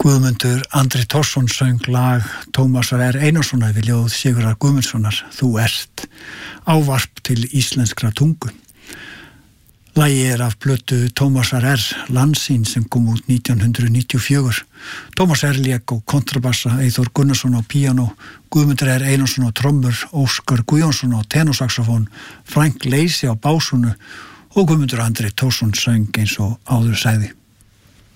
Guðmundur Andri Thorsson söng lag Tómasar R. Einarssonar við ljóð Sigurðar Guðmundssonar, Þú ert, ávarp til íslenskra tungu. Lagið af plötu Tómasar R. Landsýn sem kom út 1994. Tómas R. lék á kontrabassa, Eyþór Gunnarsson á píanó, Guðmundur R. Einarsson á trommur, Óskar Guðjónsson á tenorsaxofón, Frank Leysi á básunu og Guðmundur Andri Thorsson söng eins og áður sagði.